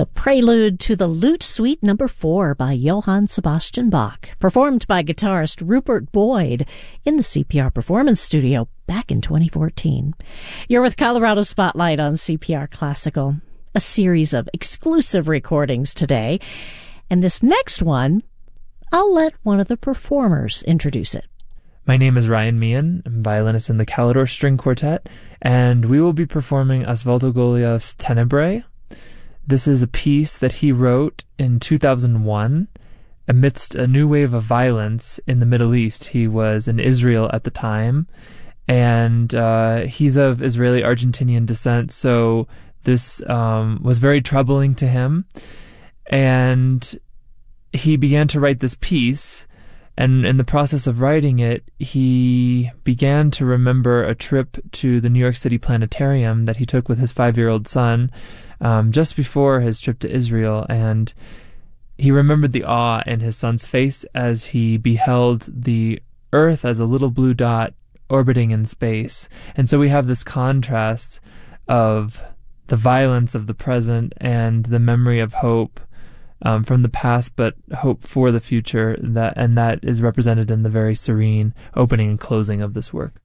the prelude to the Lute Suite No. 4 by Johann Sebastian Bach, performed by guitarist Rupert Boyd in the CPR Performance Studio back in 2014. You're with Colorado Spotlight on CPR Classical, a series of exclusive recordings today. And this next one, I'll let one of the performers introduce it. My name is Ryan Meehan. I'm violinist in the Calidore String Quartet, and we will be performing Osvaldo Golijov's Tenebrae. This is a piece that he wrote in 2001 amidst a new wave of violence in the Middle East. He was in Israel at the time, and he's of Israeli-Argentinian descent, so this was very troubling to him. And he began to write this piece, and in the process of writing it, he began to remember a trip to the New York City Planetarium that he took with his 5-year-old son just before his trip to Israel. And he remembered the awe in his son's face as he beheld the Earth as a little blue dot orbiting in space. And so we have this contrast of the violence of the present and the memory of hope from the past, but hope for the future, that is represented in the very serene opening and closing of this work.